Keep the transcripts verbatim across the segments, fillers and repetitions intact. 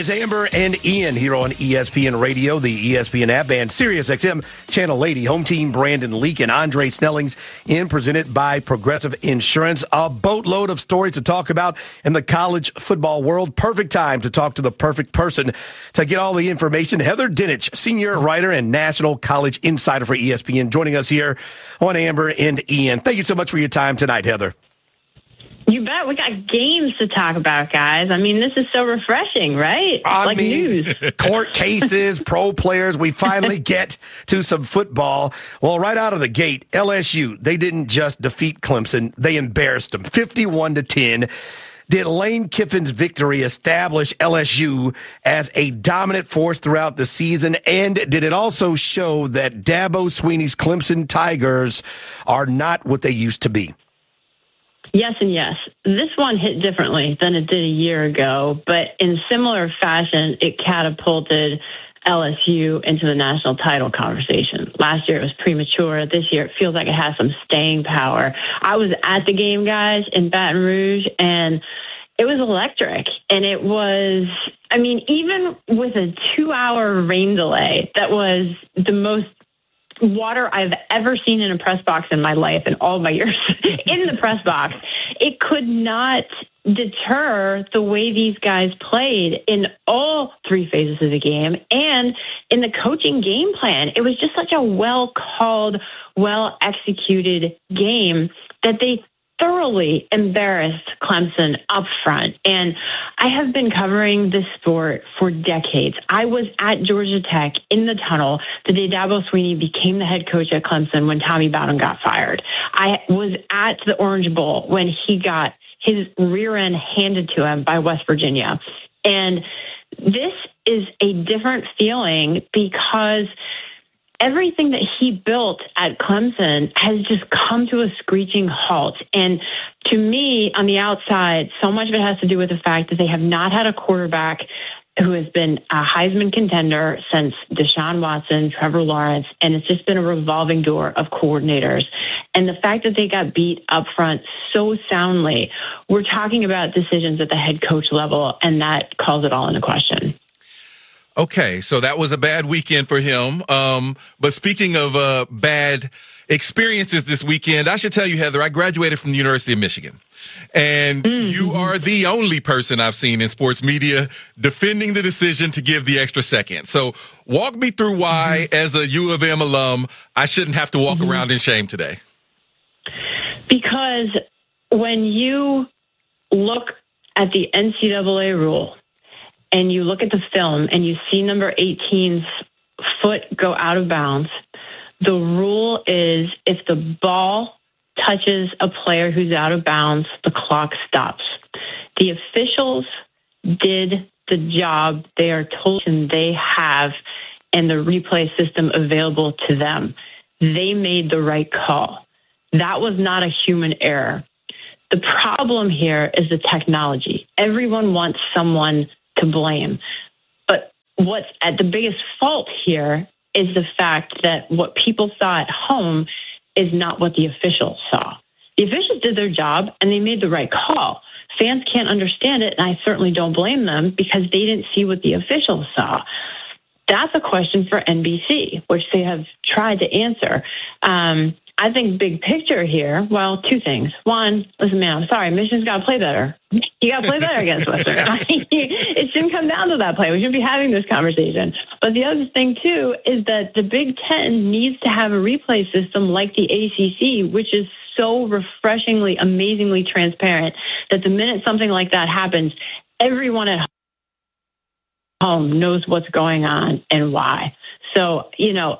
is Amber and Ian here on E S P N Radio, the E S P N app, and Sirius X M Channel eighty. Home team Brandon Leak and Andre Snellings in, presented by Progressive Insurance. A boatload of stories to talk about in the college football world. Perfect time to talk to the perfect person to get all the information. Heather Dinich, senior writer and national college insider for E S P N, joining us here on Amber and Ian. Thank you so much for your time tonight, Heather. You bet. We got games to talk about, guys. I mean, this is so refreshing, right? I like mean, news. Court cases, pro players. We finally get to some football. Well, right out of the gate, L S U, they didn't just defeat Clemson. They embarrassed them fifty-one to ten. Did Lane Kiffin's victory establish L S U as a dominant force throughout the season? And did it also show that Dabo Swinney's Clemson Tigers are not what they used to be? Yes and yes. This one hit differently than it did a year ago, but in similar fashion, it catapulted L S U into the national title conversation. Last year it was premature. This year it feels like it has some staying power. I was at the game, guys, in Baton Rouge, and it was electric. And it was, I mean, even with a two-hour rain delay, that was the most water I've ever seen in a press box in my life in all my years in the press box. It could not deter the way these guys played in all three phases of the game and in the coaching game plan. It was just such a well-called, well-executed game that they thoroughly embarrassed Clemson up front. And I have been covering this sport for decades. I was at Georgia Tech in the tunnel the day Dabo Swinney became the head coach at Clemson when Tommy Bowden got fired. I was at the Orange Bowl when he got his rear end handed to him by West Virginia. And this is a different feeling because everything that he built at Clemson has just come to a screeching halt. And to me, on the outside, so much of it has to do with the fact that they have not had a quarterback who has been a Heisman contender since Deshaun Watson, Trevor Lawrence, and it's just been a revolving door of coordinators. And the fact that they got beat up front so soundly, we're talking about decisions at the head coach level, and that calls it all into question. Okay, so that was a bad weekend for him. Um, but speaking of uh, bad experiences this weekend, I should tell you, Heather, I graduated from the University of Michigan. And mm-hmm. you are the only person I've seen in sports media defending the decision to give the extra second. So walk me through why, mm-hmm. as a U of M alum, I shouldn't have to walk mm-hmm. around in shame today. Because when you look at the N C double A rule, and you look at the film and you see number eighteen's foot go out of bounds, the rule is if the ball touches a player who's out of bounds, the clock stops. The officials did the job they are told and they have and the replay system available to them. They made the right call. That was not a human error. The problem here is the technology. Everyone wants someone to blame. But what's at the biggest fault here is the fact that what people saw at home is not what the officials saw. The officials did their job and they made the right call. Fans can't understand it, and I certainly don't blame them because they didn't see what the officials saw. That's a question for N B C, which they have tried to answer. Um, I think big picture here, well, two things. One, listen, man, I'm sorry, Michigan's got to play better. You got to play better against Western. I mean, it shouldn't come down to that play. We shouldn't be having this conversation. But the other thing, too, is that the Big Ten needs to have a replay system like the A C C, which is so refreshingly, amazingly transparent that the minute something like that happens, everyone at home knows what's going on and why. So, you know,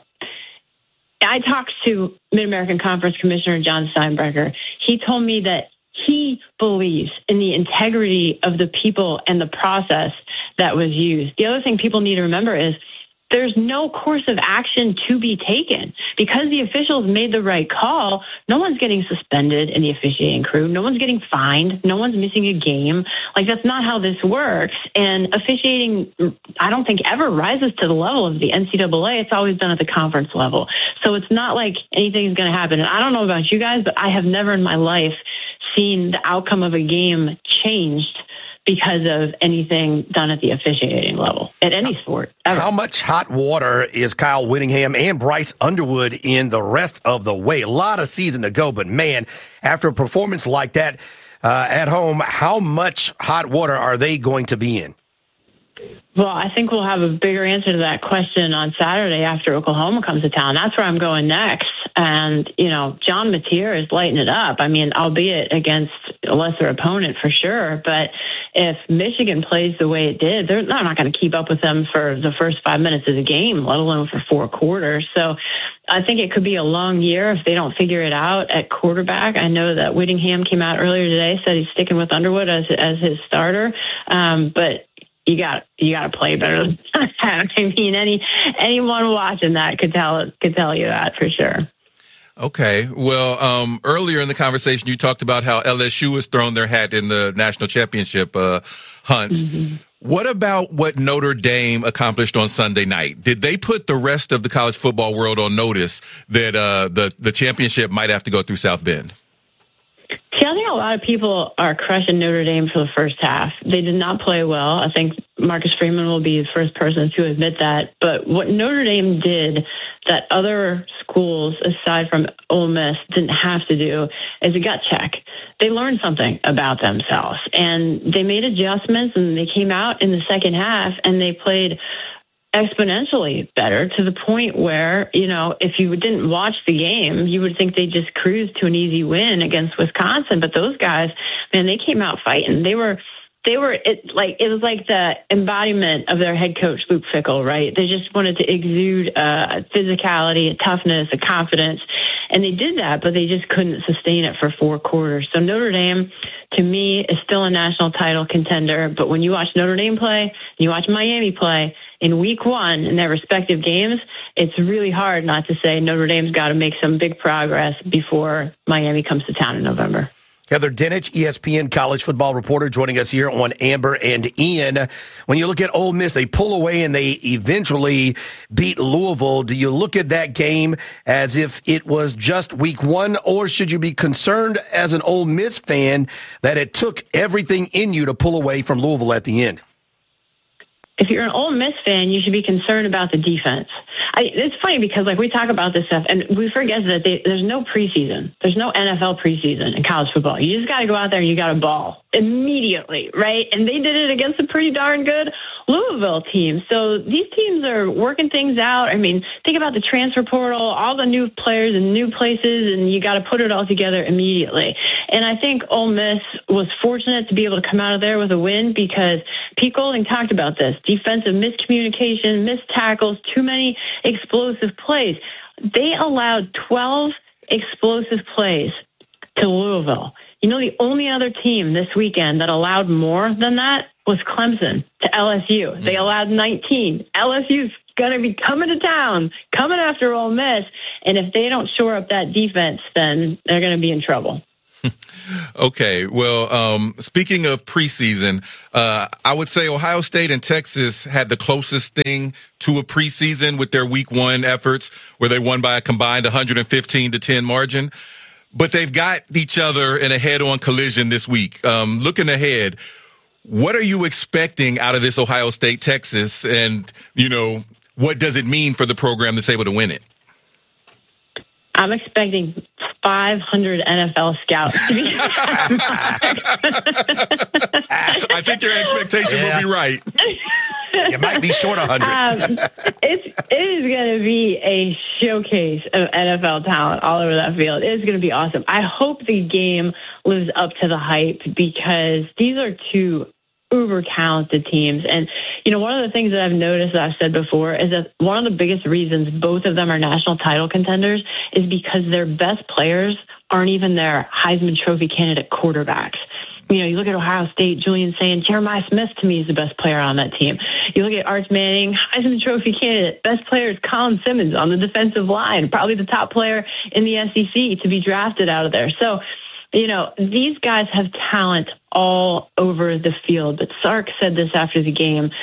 I talked to Mid-American Conference Commissioner John Steinbrecher. He told me that he believes in the integrity of the people and the process that was used. The other thing people need to remember is there's no course of action to be taken. Because the officials made the right call, no one's getting suspended in the officiating crew. No one's getting fined. No one's missing a game. Like, that's not how this works. And officiating, I don't think, ever rises to the level of the N C double A. It's always done at the conference level. So it's not like anything's going to happen. And I don't know about you guys, but I have never in my life seen the outcome of a game changed because of anything done at the officiating level at any sport ever. How much hot water is Kyle Whittingham and Bryce Underwood in the rest of the way? A lot of season to go, but man, after a performance like that uh, at home, how much hot water are they going to be in? Well, I think we'll have a bigger answer to that question on Saturday after Oklahoma comes to town. That's where I'm going next. And, you know, John Mateer is lighting it up. I mean, albeit against a lesser opponent for sure. But if Michigan plays the way it did, they're not going to keep up with them for the first five minutes of the game, let alone for four quarters. So I think it could be a long year if they don't figure it out at quarterback. I know that Whittingham came out earlier today, said he's sticking with Underwood as as his starter. Um, but You got you got to play better than that. I mean, any anyone watching that could tell could tell you that for sure. Okay. Well, um, earlier in the conversation, you talked about how L S U has thrown their hat in the national championship uh, hunt. Mm-hmm. What about what Notre Dame accomplished on Sunday night? Did they put the rest of the college football world on notice that uh, the the championship might have to go through South Bend? See, I think a lot of people are crushing Notre Dame for the first half. They did not play well. I think Marcus Freeman will be the first person to admit that. But what Notre Dame did that other schools, aside from Ole Miss, didn't have to do is a gut check. They learned something about themselves, and they made adjustments, and they came out in the second half, and they played exponentially better to the point where, you know, if you didn't watch the game, you would think they just cruised to an easy win against Wisconsin. But those guys, man, they came out fighting. They were, they were it, like, it was like the embodiment of their head coach, Luke Fickell, right? They just wanted to exude uh, physicality, a toughness, a confidence. And they did that, but they just couldn't sustain it for four quarters. So Notre Dame, to me, is still a national title contender. But when you watch Notre Dame play, and you watch Miami play, in week one in their respective games, it's really hard not to say Notre Dame's got to make some big progress before Miami comes to town in November. Heather Dinich, E S P N college football reporter, joining us here on Amber and Ian. When you look at Ole Miss, they pull away and they eventually beat Louisville. Do you look at that game as if it was just week one, or should you be concerned as an Ole Miss fan that it took everything in you to pull away from Louisville at the end? If you're an Ole Miss fan, you should be concerned about the defense. I, it's funny because, like, we talk about this stuff, and we forget that they, there's no preseason. There's no N F L preseason in college football. You just got to go out there and you got to ball immediately, right? And they did it against a pretty darn good Louisville team. So these teams are working things out. I mean, think about the transfer portal, all the new players and new places, and you got to put it all together immediately. And I think Ole Miss was fortunate to be able to come out of there with a win because Pete Golding talked about this. Defensive miscommunication, missed tackles, too many explosive plays. They allowed twelve explosive plays to Louisville. You know, the only other team this weekend that allowed more than that was Clemson to L S U. They allowed nineteen. L S U's going to be coming to town, coming after Ole Miss. And if they don't shore up that defense, then they're going to be in trouble. Okay. Well, um, speaking of preseason, uh, I would say Ohio State and Texas had the closest thing to a preseason with their week one efforts where they won by a combined one hundred fifteen to ten margin. But they've got each other in a head-on collision this week. Um, looking ahead, what are you expecting out of this Ohio State-Texas? And, you know, what does it mean for the program that's able to win it? I'm expecting five hundred N F L scouts to be. I think your expectation yeah. will be right. You might be short one hundred. um, it's, it is going to be a showcase of N F L talent all over that field. It is going to be awesome. I hope the game lives up to the hype because these are two uber talented teams. And, you know, one of the things that I've noticed that I've said before is that one of the biggest reasons both of them are national title contenders is because their best players aren't even their Heisman Trophy candidate quarterbacks. You know, you look at Ohio State, Julian saying Jeremiah Smith to me is the best player on that team. You look at Arch Manning, Heisman Trophy candidate, best player is Colin Simmons on the defensive line, probably the top player in the S E C to be drafted out of there. So, you know, these guys have talent all over the field. But Sark said this after the game.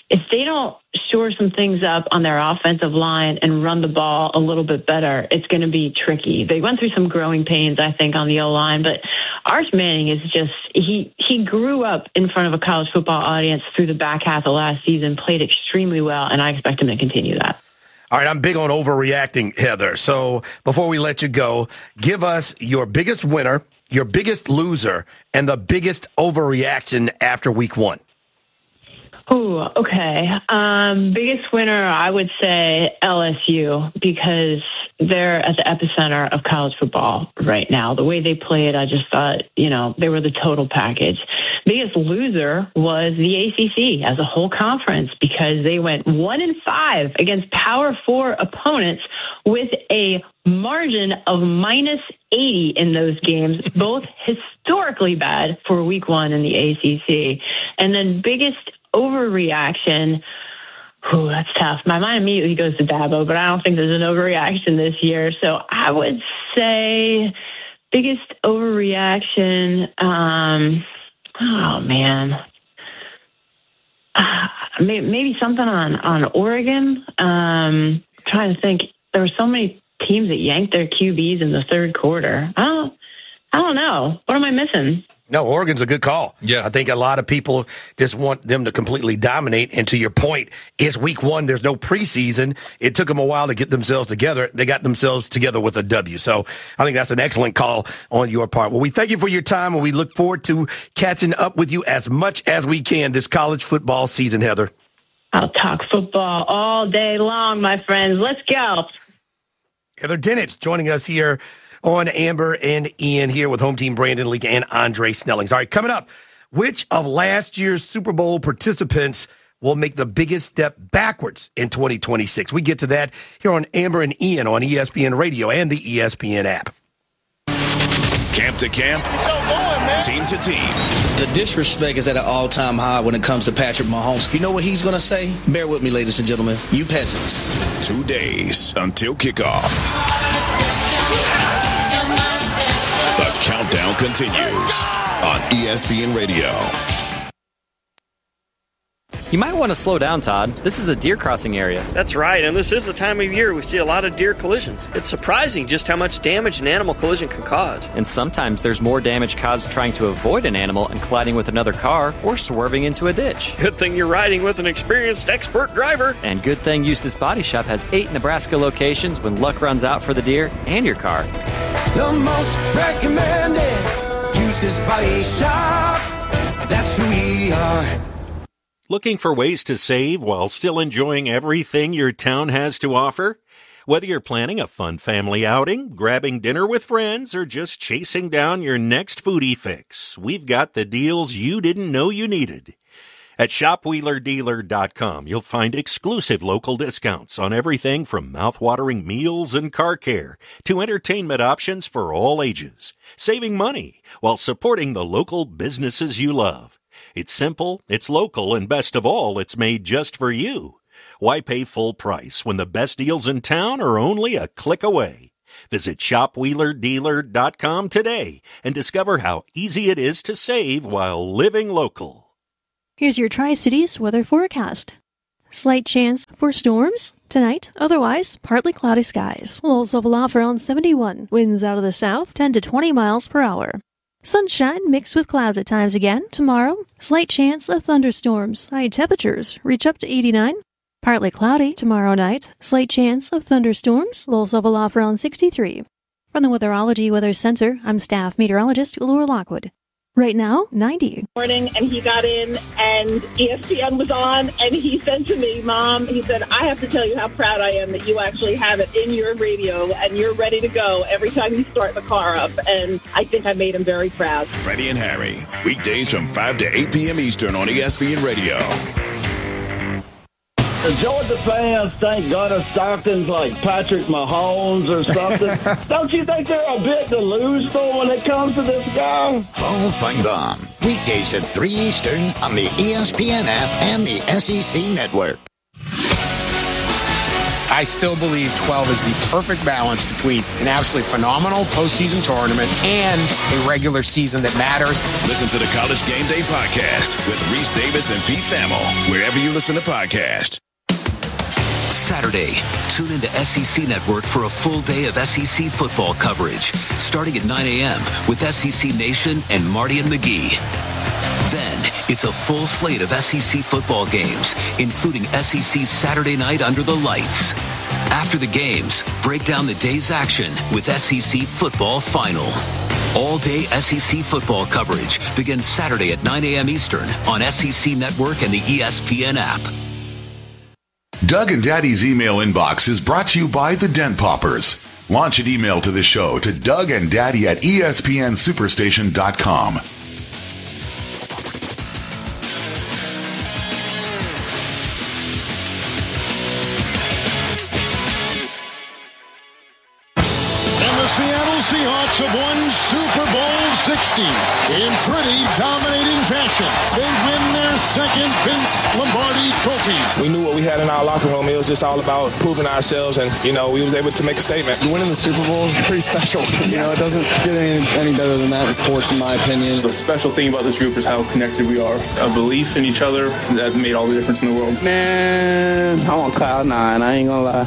if they don't shore some things up on their offensive line and run the ball a little bit better, it's going to be tricky. They went through some growing pains, I think, on the O-line, but Arch Manning is just, he, he grew up in front of a college football audience through the back half of last season, played extremely well, and I expect him to continue that. All right, I'm big on overreacting, Heather. So before we let you go, give us your biggest winner, your biggest loser, and the biggest overreaction after week one. Ooh, okay. Um, biggest winner, I would say L S U, because they're at the epicenter of college football right now. The way they played, I just thought, you know, they were the total package. Biggest loser was the A C C as a whole conference, because they went one and five against Power Four opponents with a margin of minus eighty in those games, both historically bad for week one in the A C C. And then biggest overreaction. Ooh, that's tough. My mind immediately goes to Dabo, but I don't think there's an overreaction this year. So I would say biggest overreaction. Um, oh man, uh, maybe, maybe something on on Oregon. Um, trying to think. There were so many teams that yanked their Q Bs in the third quarter. I don't. I don't know. What am I missing? No, Oregon's a good call. Yeah. I think a lot of people just want them to completely dominate. And to your point, it's week one. There's no preseason. It took them a while to get themselves together. They got themselves together with a W. So I think that's an excellent call on your part. Well, we thank you for your time, and we look forward to catching up with you as much as we can this college football season, Heather. I'll talk football all day long, my friends. Let's go. Heather Dinich joining us here on Amber and Ian here with home team Brandon Leak and Andre Snellings. All right, coming up, which of last year's Super Bowl participants will make the biggest step backwards in twenty twenty-six? We get to that here on Amber and Ian on E S P N Radio and the E S P N app. Camp to camp, so going, man. Team to team. The disrespect is at an all-time high when it comes to Patrick Mahomes. You know what he's going to say? Bear with me, ladies and gentlemen. You peasants. Two days until kickoff. The countdown continues on E S P N Radio. You might want to slow down, Todd. This is a deer crossing area. That's right, and this is the time of year we see a lot of deer collisions. It's surprising just how much damage an animal collision can cause. And sometimes there's more damage caused trying to avoid an animal and colliding with another car or swerving into a ditch. Good thing you're riding with an experienced expert driver. And good thing Eustis Body Shop has eight Nebraska locations when luck runs out for the deer and your car. The most recommended Eustis Body Shop. That's who we are. Looking for ways to save while still enjoying everything your town has to offer? Whether you're planning a fun family outing, grabbing dinner with friends, or just chasing down your next foodie fix, we've got the deals you didn't know you needed. At shop wheeler dealer dot com, you'll find exclusive local discounts on everything from mouth-watering meals and car care to entertainment options for all ages, saving money while supporting the local businesses you love. It's simple, it's local, and best of all, it's made just for you. Why pay full price when the best deals in town are only a click away? Visit shop wheeler dealer dot com today and discover how easy it is to save while living local. Here's your Tri-Cities weather forecast. Slight chance for storms tonight, otherwise partly cloudy skies. Lows level off around seventy-one. Winds out of the south, ten to twenty miles per hour. Sunshine mixed with clouds at times again tomorrow. Slight chance of thunderstorms. High temperatures reach up to eighty-nine. Partly cloudy tomorrow night. Slight chance of thunderstorms. Lows level off around sixty-three. From the Weatherology Weather Center, I'm staff meteorologist Laura Lockwood. Right now, ninety. Morning, and he got in, and E S P N was on, and he said to me, Mom, he said, I have to tell you how proud I am that you actually have it in your radio, and you're ready to go every time you start the car up, and I think I made him very proud. Freddie and Harry, weekdays from five to eight p.m. Eastern on E S P N Radio. The Georgia fans think Gunnar Stockton's like Patrick Mahomes or something. Don't you think they're a bit delusional when it comes to this guy? Hall Fight On. Weekdays at three Eastern on the E S P N app and the S E C Network. I still believe twelve is the perfect balance between an absolutely phenomenal postseason tournament and a regular season that matters. Listen to the College Game Day podcast with Reese Davis and Pete Thamel, wherever you listen to podcasts. Saturday, tune into S E C Network for a full day of S E C football coverage, starting at nine a.m. with S E C Nation and Marty and McGee. Then, it's a full slate of S E C football games, including S E C Saturday Night Under the Lights. After the games, break down the day's action with S E C Football Final. All-day S E C football coverage begins Saturday at nine a.m. Eastern on S E C Network and the E S P N app. Doug and Daddy's email inbox is brought to you by the Dent Poppers. Launch an email to the show to Doug and Daddy at E S P N superstation dot com. Seattle Seahawks have won Super Bowl sixty in pretty dominating fashion. They win their second Vince Lombardi trophy. We knew what we had in our locker room. It was just all about proving ourselves, and, you know, we was able to make a statement. Winning the Super Bowl is pretty special. You know, it doesn't get any, any better than that in sports, in my opinion. The special thing about this group is how connected we are. A belief in each other that made all the difference in the world. Man, I'm on cloud nine. I ain't gonna lie.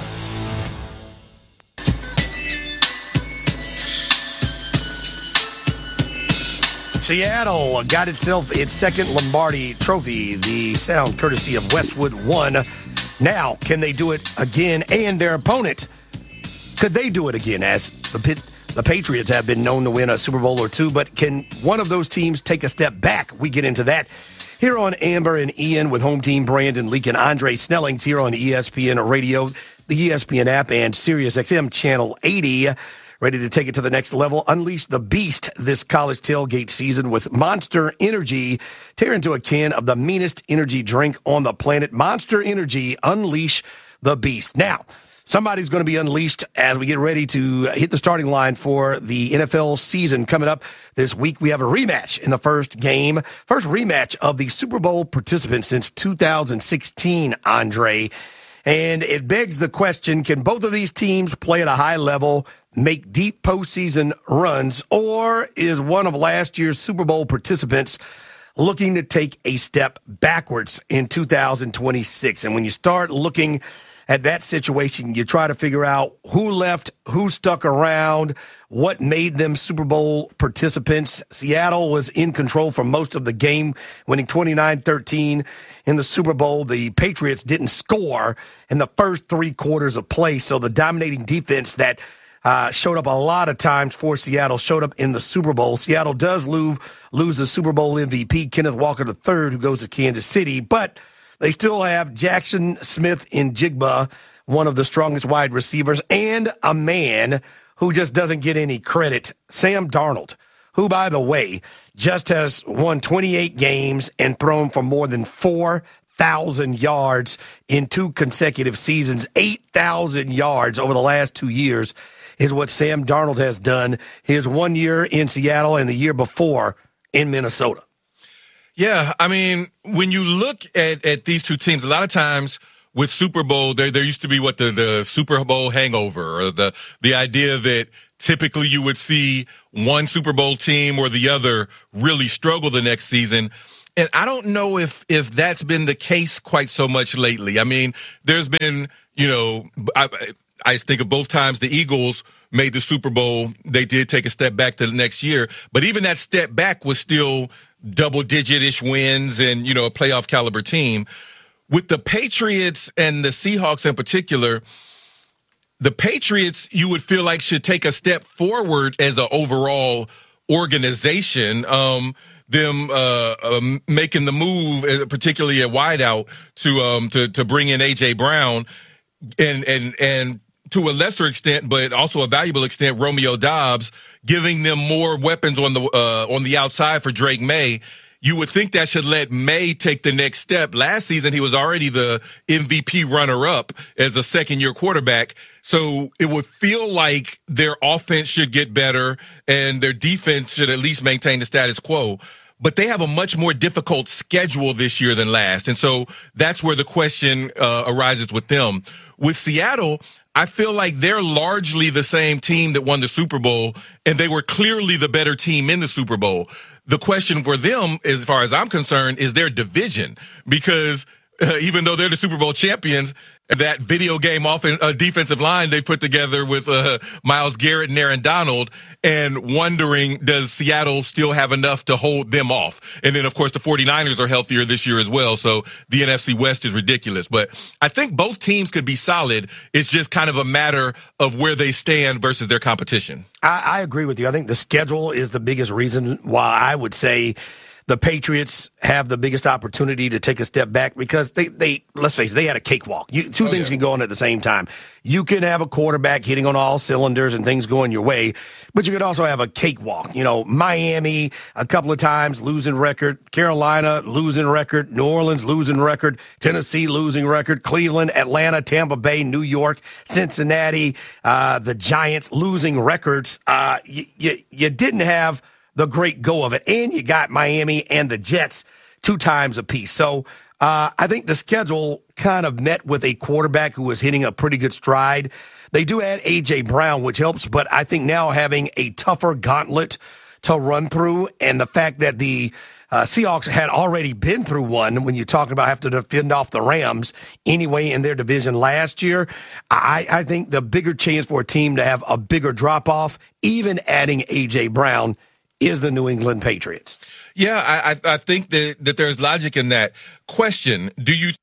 Seattle got itself its second Lombardi trophy, the sound courtesy of Westwood One. Now, can they do it again? And their opponent, could they do it again? As the Pit, the Patriots have been known to win a Super Bowl or two, but can one of those teams take a step back? We get into that here on Amber and Ian with home team Brandon Leak and Andre Snellings here on E S P N Radio, the E S P N app, and Sirius X M Channel eighty. Ready to take it to the next level. Unleash the beast this college tailgate season with Monster Energy. Tear into a can of the meanest energy drink on the planet. Monster Energy, unleash the beast. Now, somebody's going to be unleashed as we get ready to hit the starting line for the N F L season coming up this week. We have a rematch in the first game. First rematch of the Super Bowl participants since two thousand sixteen, Andre. And it begs the question, can both of these teams play at a high level, make deep postseason runs, or is one of last year's Super Bowl participants looking to take a step backwards in two thousand twenty-six? And when you start looking at that situation, you try to figure out who left, who stuck around, what made them Super Bowl participants. Seattle was in control for most of the game, winning twenty-nine thirteen in the Super Bowl. The Patriots didn't score in the first three quarters of play, so the dominating defense that Uh, showed up a lot of times for Seattle, showed up in the Super Bowl. Seattle does lose, lose the Super Bowl M V P, Kenneth Walker the third, who goes to Kansas City, but they still have Jackson Smith-Njigba, one of the strongest wide receivers, and a man who just doesn't get any credit, Sam Darnold, who, by the way, just has won twenty-eight games and thrown for more than four thousand yards in two consecutive seasons. eight thousand yards over the last two years is what Sam Darnold has done his one year in Seattle and the year before in Minnesota. Yeah, I mean, when you look at, at these two teams, a lot of times with Super Bowl, there there used to be what the, the Super Bowl hangover, or the, the idea that typically you would see one Super Bowl team or the other really struggle the next season. And I don't know if, if that's been the case quite so much lately. I mean, there's been, you know, I, I think of both times the Eagles made the Super Bowl, they did take a step back to the next year. But even that step back was still double-digit-ish wins and, you know, a playoff caliber team. With the Patriots and the Seahawks in particular, the Patriots, you would feel like, should take a step forward as an overall organization. Um, them uh, um, making the move, particularly at wideout, to um to to bring in A J Brown, and and and to a lesser extent, but also a valuable extent, Romeo Doubs, giving them more weapons on the uh, on the outside for Drake May. You would think that should let May take the next step. Last season, he was already the M V P runner-up as a second-year quarterback. So it would feel like their offense should get better and their defense should at least maintain the status quo. but they have a much more difficult schedule this year than last. And so that's where the question uh, arises with them. With Seattle, I feel like they're largely the same team that won the Super Bowl, and they were clearly the better team in the Super Bowl. The question for them, as far as I'm concerned, is their division, because uh, even though they're the Super Bowl champions, that video game offense, uh, defensive line they put together with uh, Myles Garrett and Aaron Donald, and wondering, does Seattle still have enough to hold them off? And then, of course, the 49ers are healthier this year as well, so the N F C West is ridiculous. But I think both teams could be solid. It's just kind of a matter of where they stand versus their competition. I, I agree with you. I think the schedule is the biggest reason why I would say the Patriots have the biggest opportunity to take a step back, because they, they let's face it, they had a cakewalk. You, two oh, things yeah. can go on at the same time. You can have a quarterback hitting on all cylinders and things going your way, but you could also have a cakewalk. You know, Miami a couple of times losing record, Carolina losing record, New Orleans losing record, Tennessee losing record, Cleveland, Atlanta, Tampa Bay, New York, Cincinnati, uh, the Giants losing records. Uh, you, you, you didn't have the great go of it. And you got Miami and the Jets two times apiece. So uh, I think the schedule kind of met with a quarterback who was hitting a pretty good stride. They do add A J. Brown, which helps, but I think now having a tougher gauntlet to run through, and the fact that the uh, Seahawks had already been through one when you talk about having to defend off the Rams anyway in their division last year, I, I think the bigger chance for a team to have a bigger drop-off, even adding A J. Brown, is the New England Patriots. Yeah, I, I think that, that there's logic in that. Question, do you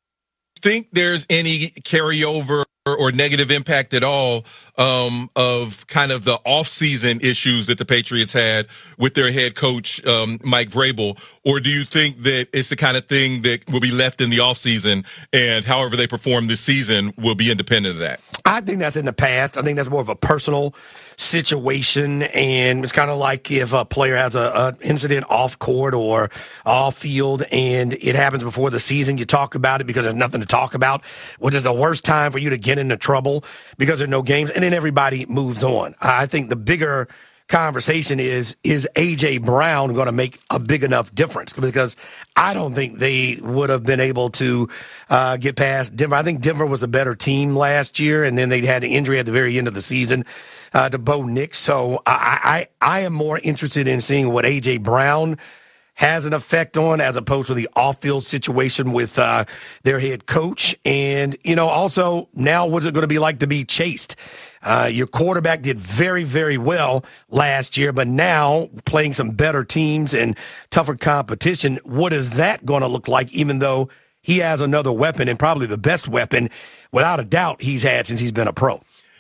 think there's any carryover or negative impact at all um, of kind of the off-season issues that the Patriots had with their head coach, um, Mike Vrabel? Or do you think that it's the kind of thing that will be left in the off-season, and however they perform this season will be independent of that? I think that's in the past. I think that's more of a personal situation, and it's kind of like if a player has a, a incident off court or off field and it happens before the season, you talk about it because there's nothing to talk about, which is the worst time for you to get into trouble because there are no games, and then everybody moves on. I think the bigger conversation is, is A J. Brown going to make a big enough difference? Because I don't think they would have been able to uh, get past Denver. I think Denver was a better team last year, and then they had an injury at the very end of the season uh, to Bo Nix. So I, I, I am more interested in seeing what A J. Brown has an effect on, as opposed to the off-field situation with uh, their head coach. And, you know, also now what's it going to be like to be chased? Uh, your quarterback did very, very well last year, but now playing some better teams and tougher competition, what is that going to look like, even though he has another weapon, and probably the best weapon, without a doubt, he's had since he's been a pro?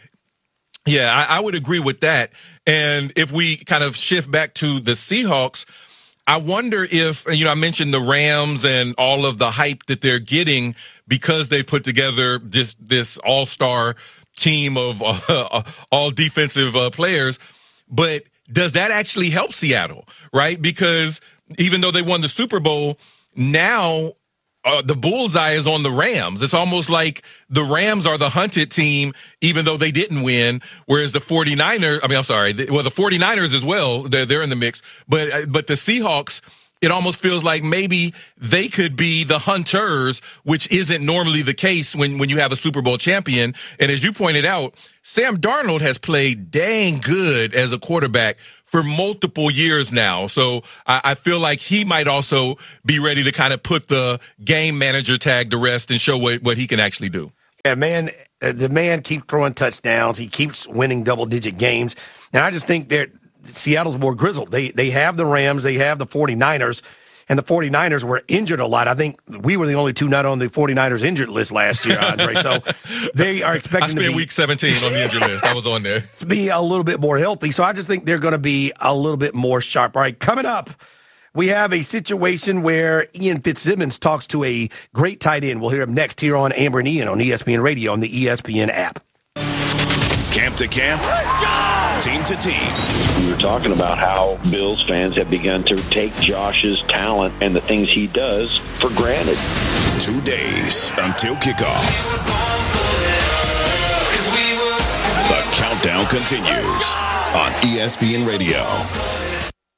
Yeah, I, I would agree with that. And if we kind of shift back to the Seahawks, I wonder if, you know, I mentioned the Rams and all of the hype that they're getting because they put together this, this all-star team of uh, all defensive uh, players. But does that actually help Seattle, right? Because even though they won the Super Bowl, now uh, the bullseye is on the Rams. It's almost like the Rams are the hunted team, even though they didn't win, whereas the 49ers, I mean, I'm sorry, the, well, the 49ers as well, they're, they're in the mix. But, but the Seahawks, it almost feels like maybe they could be the hunters, which isn't normally the case when, when you have a Super Bowl champion. And as you pointed out, Sam Darnold has played dang good as a quarterback for multiple years now. So I, I feel like he might also be ready to kind of put the game manager tag to rest and show what, what he can actually do. Yeah, man, the man keeps throwing touchdowns. He keeps winning double-digit games. And I just think that Seattle's more grizzled. They they have the Rams, they have the 49ers, and the 49ers were injured a lot. I think we were the only two not on the 49ers injured list last year, Andre. So they are expecting I spent to be, week seventeen on the injured list. I was on there. To be a little bit more healthy. So I just think they're going to be a little bit more sharp. All right, coming up, we have a situation where Ian Fitzsimmons talks to a great tight end. We'll hear him next here on Amber and Ian on E S P N Radio on the E S P N app. Camp to camp, team to team. We were talking about how Bills fans have begun to take Josh's talent and the things he does for granted. Two days until kickoff. The countdown continues on E S P N Radio.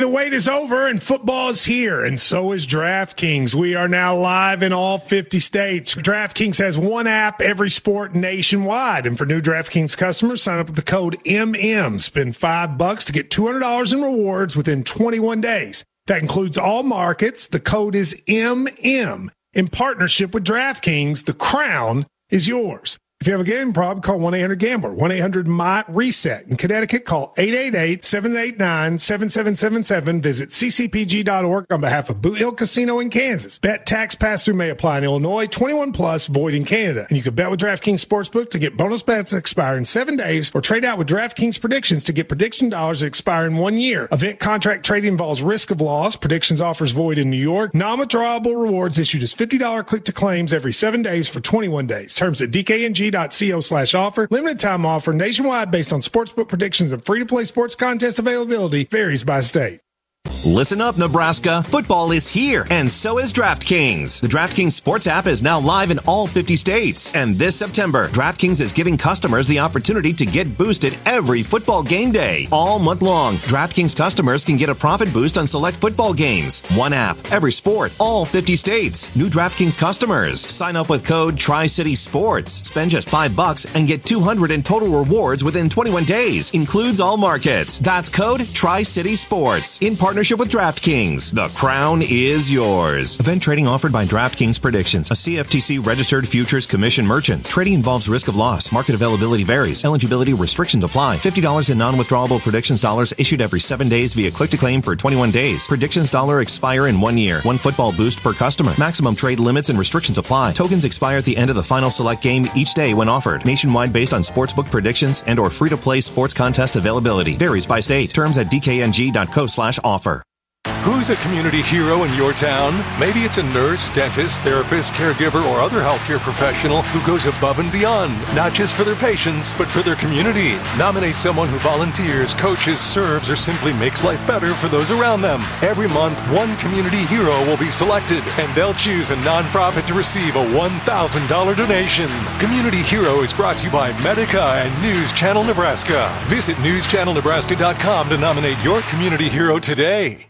the wait is over and football is here, and so is DraftKings. We are now live in all fifty states. DraftKings has one app, every sport nationwide. And for new DraftKings customers, sign up with the code M M. Spend five bucks to get two hundred dollars in rewards within twenty-one days. That includes all markets. The code is M M. In partnership with DraftKings, the crown is yours. If you have a gambling problem, call one eight hundred gambler, one eight hundred M I reset. In Connecticut, call eight eight eight, seven eight nine, seven seven seven seven. Visit c c p g dot org on behalf of Boot Hill Casino in Kansas. Bet tax pass-through may apply in Illinois, twenty-one plus, void in Canada. And you can bet with DraftKings Sportsbook to get bonus bets that expire in seven days or trade out with DraftKings Predictions to get prediction dollars that expire in one year. Event contract trading involves risk of loss. Predictions offers void in New York. Non-withdrawable rewards issued as fifty dollars click-to-claims every seven days for twenty-one days. Terms at d k n g dot co slash offer. Limited time offer nationwide based on sportsbook predictions and free-to-play sports contest availability varies by state. Listen up, Nebraska. Football is here, and so is DraftKings. The DraftKings Sports app is now live in all fifty states. And this September, DraftKings is giving customers the opportunity to get boosted every football game day. All month long, DraftKings customers can get a profit boost on select football games. One app, every sport, all fifty states. New DraftKings customers. Sign up with code Tri-City Sports. Spend just five bucks and get two hundred in total rewards within twenty-one days. Includes all markets. That's code Tri-City Sports. In partnership with DraftKings. The crown is yours. Event trading offered by DraftKings Predictions, a C F T C registered futures commission merchant. Trading involves risk of loss. Market availability varies. Eligibility restrictions apply. fifty dollars in non-withdrawable predictions dollars issued every seven days via click-to-claim for twenty-one days. Predictions dollar expire in one year. One football boost per customer. Maximum trade limits and restrictions apply. Tokens expire at the end of the final select game each day when offered. Nationwide based on sportsbook predictions and or free-to-play sports contest availability. Varies by state. Terms at d k n g dot co slash offer. Who's a community hero in your town? Maybe it's a nurse, dentist, therapist, caregiver, or other healthcare professional who goes above and beyond, not just for their patients, but for their community. Nominate someone who volunteers, coaches, serves, or simply makes life better for those around them. Every month, one community hero will be selected, and they'll choose a nonprofit to receive a one thousand dollars donation. Community Hero is brought to you by Medica and News Channel Nebraska. Visit news channel nebraska dot com to nominate your community hero today.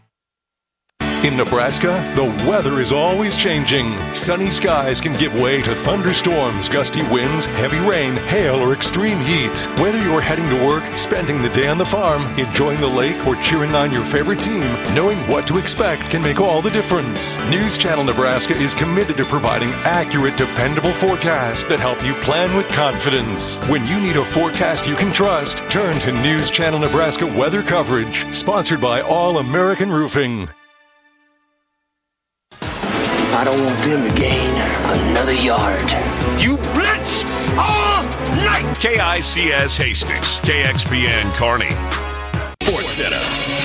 In Nebraska, the weather is always changing. Sunny skies can give way to thunderstorms, gusty winds, heavy rain, hail, or extreme heat. Whether you're heading to work, spending the day on the farm, enjoying the lake, or cheering on your favorite team, knowing what to expect can make all the difference. News Channel Nebraska is committed to providing accurate, dependable forecasts that help you plan with confidence. When you need a forecast you can trust, turn to News Channel Nebraska weather coverage, sponsored by All American Roofing. I don't want them to gain another yard. You blitz all night. K I C S Hastings, K X P N Kearney. Sports Center.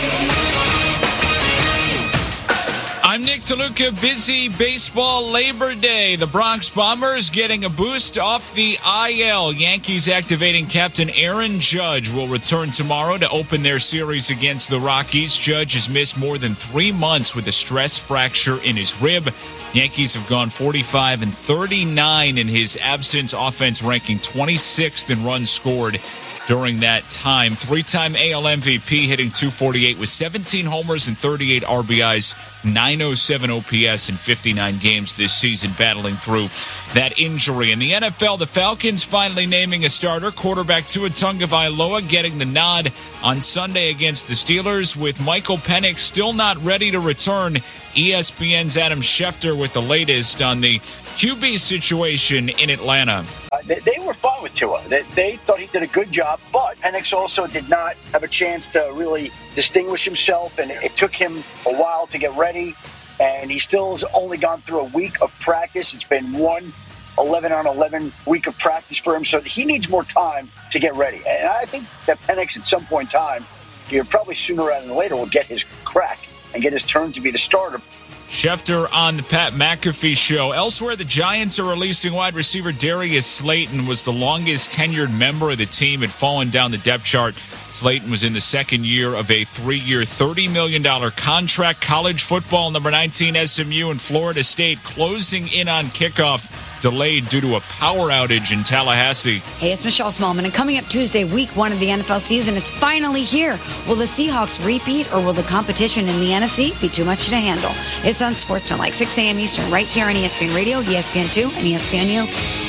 I'm Nick DeLuca. Busy baseball Labor Day. The Bronx Bombers getting a boost off the I L. Yankees activating captain Aaron Judge will return tomorrow to open their series against the Rockies. Judge has missed more than three months with a stress fracture in his rib. Yankees have gone forty-five and thirty-nine in his absence. Offense ranking twenty-sixth in runs scored during that time. Three-time A L M V P, hitting two forty-eight with seventeen homers and thirty-eight R B Is, nine oh seven O P S in fifty-nine games this season, battling through that injury. In the N F L, the Falcons finally naming a starter. Quarterback Tua Tagovailoa getting the nod on Sunday against the Steelers, with Michael Penix still not ready to return. E S P N's Adam Schefter with the latest on the Q B situation in Atlanta. Uh, they, they were fine with Tua. They, they thought he did a good job, but Penix also did not have a chance to really distinguish himself, and it, it took him a while to get ready, and he still has only gone through a week of practice. It's been one eleven on eleven week of practice for him, so he needs more time to get ready. And I think that Penix at some point in time, here probably sooner rather than later, will get his crack and get his turn to be the starter. Schefter on the Pat McAfee Show. Elsewhere, the Giants are releasing wide receiver Darius Slayton. Was the longest tenured member of the team, had fallen down the depth chart. Slayton was in the second year of a three-year, thirty million dollars contract. College football, number nineteen S M U and Florida State closing in on kickoff delayed due to a power outage in Tallahassee. Hey, it's Michelle Smallman, and coming up Tuesday, week one of the N F L season is finally here. Will the Seahawks repeat, or will the competition in the N F C be too much to handle? It's on Sportsmanlike, six a.m. Eastern, right here on E S P N Radio, E S P N two, and E S P N U.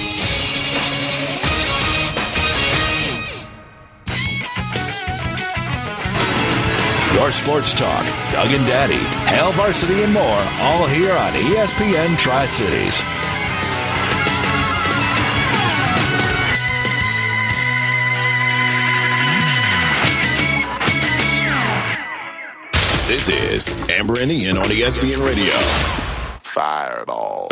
Your sports talk, Doug and Daddy, Hail Varsity, and more, all here on E S P N Tri-Cities. This is Amber and Ian on E S P N Radio. Fireball.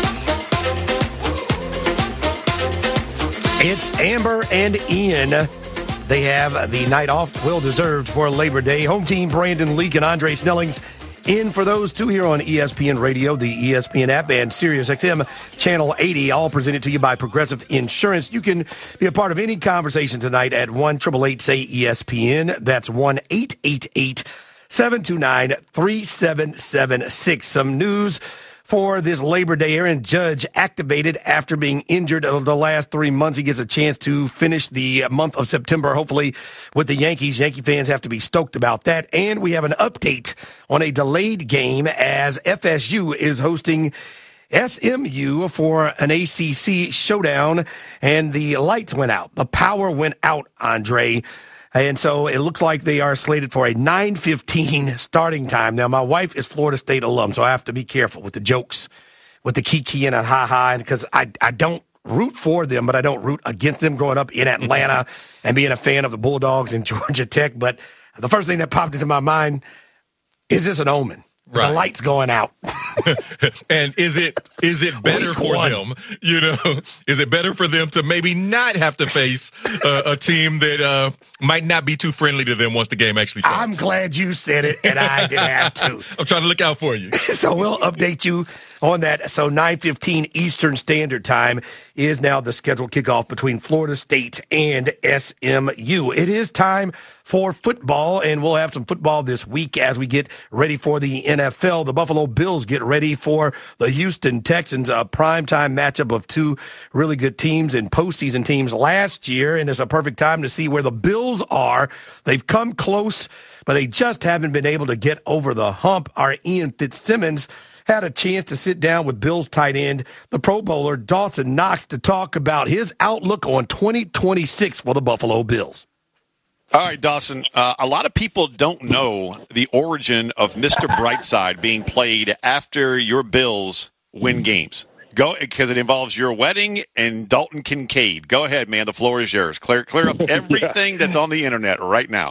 It's Amber and Ian. They have the night off, well deserved, for Labor Day. Home team Brandon Leak and Andre Snellings in for those two here on E S P N Radio, the E S P N app, and Sirius X M Channel eighty, all presented to you by Progressive Insurance. You can be a part of any conversation tonight at one eight eight eight say E S P N. That's one eight eight eight seven two nine three seven seven six. Some news for this Labor Day. Aaron Judge activated after being injured over the last three months. He gets a chance to finish the month of September, hopefully, with the Yankees. Yankee fans have to be stoked about that. And we have an update on a delayed game as F S U is hosting S M U for an A C C showdown, and the lights went out. The power went out, Andre. And so it looks like they are slated for a nine fifteen starting time. Now, my wife is Florida State alum, so I have to be careful with the jokes, with the kiki and ha-ha, because I, I don't root for them, but I don't root against them growing up in Atlanta and being a fan of the Bulldogs and Georgia Tech. But the first thing that popped into my mind, is this an omen? Right. The lights going out. And is it is it better Week for one. them? You know, is it better for them to maybe not have to face uh, a team that uh, might not be too friendly to them once the game actually starts? I'm glad you said it, and I didn't have to. I'm trying to look out for you. So we'll update you on that. So nine fifteen Eastern Standard Time is now the scheduled kickoff between Florida State and S M U. It is time for football, and we'll have some football this week as we get ready for the N F L. The Buffalo Bills get ready for the Houston Texans, a primetime matchup of two really good teams and postseason teams last year, and it's a perfect time to see where the Bills are. They've come close, but they just haven't been able to get over the hump. Our Ian Fitzsimmons had a chance to sit down with Bills tight end, the Pro Bowler Dawson Knox, to talk about his outlook on twenty twenty-six for the Buffalo Bills. All right, Dawson, uh, a lot of people don't know the origin of Mister Brightside being played after your Bills win games. Go, because it involves your wedding and Dalton Kincaid. Go ahead, man. The floor is yours. Clear, clear up everything yeah. that's on the internet right now.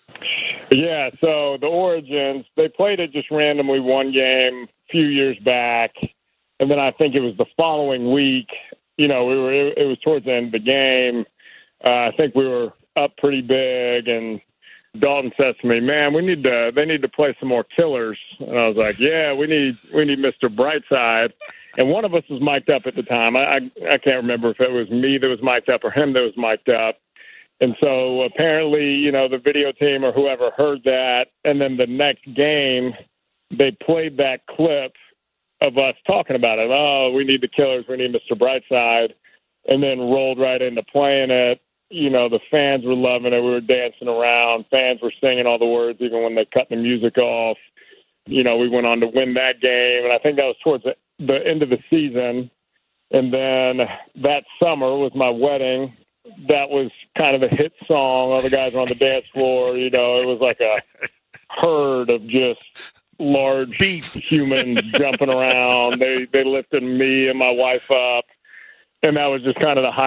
Yeah, so the origins, they played it just randomly one game a few years back, and then I think it was the following week. You know, we were it, it was towards the end of the game. Uh, I think we were up pretty big, and Dalton says to me, "Man, we need to. They need to play some more killers." And I was like, "Yeah, we need we need Mister Brightside." And one of us was mic'd up at the time. I, I I can't remember if it was me that was mic'd up or him that was mic'd up. And so apparently, you know, the video team or whoever heard that, and then the next game they played that clip of us talking about it. Oh, we need the killers. We need Mister Brightside, and then rolled right into playing it. You know, the fans were loving it. We were dancing around. Fans were singing all the words, even when they cut the music off. You know, we went on to win that game, and I think that was towards the, the end of the season. And then that summer was my wedding. That was kind of a hit song. All the guys were on the dance floor. You know, it was like a herd of just large Beef. humans jumping around. They they lifted me and my wife up, and that was just kind of the high.